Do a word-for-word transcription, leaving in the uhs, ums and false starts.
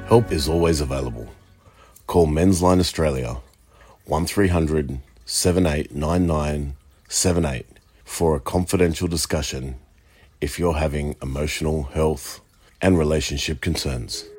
Help is always available. Call Men's Line Australia one three hundred seven eight nine nine seven eight for a confidential discussion if you're having emotional, health and relationship concerns.